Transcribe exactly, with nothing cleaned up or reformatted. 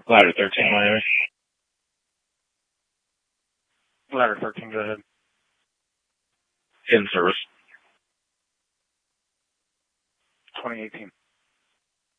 Ladder thirteen, Miami. Ladder thirteen, go ahead. In service. twenty eighteen.